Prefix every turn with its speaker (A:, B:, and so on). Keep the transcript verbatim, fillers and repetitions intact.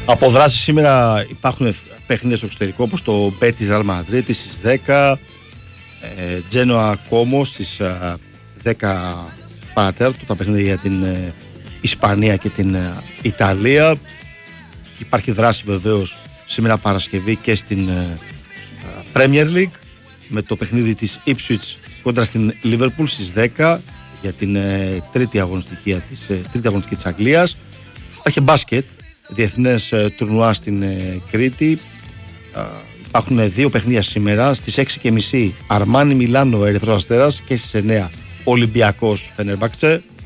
A: Από δράσεις σήμερα υπάρχουν παιχνίδια στο εξωτερικό όπως το Betis Real Madrid στις δέκα, Genoa Como στις δέκα παρατέταρτο, τα παιχνίδια για την ε, Ισπανία και την ε, Ιταλία. Υπάρχει δράση βεβαίως σήμερα Παρασκευή και στην ε, Premier League με το παιχνίδι της Ipswich κόντρα στην Liverpool στις δέκα για την ε, τρίτη αγωνιστική της, ε, τρίτη αγωνιστική της Αγγλίας. Υπάρχει μπάσκετ, διεθνές ε, τουρνουά στην ε, Κρήτη. Ε, υπάρχουν δύο παιχνίδια σήμερα στις έξι και μισή Αρμάνι Μιλάνο Ερυθρός Αστέρας και στις εννιά Ολυμπιακός Φενερμπάχτσε.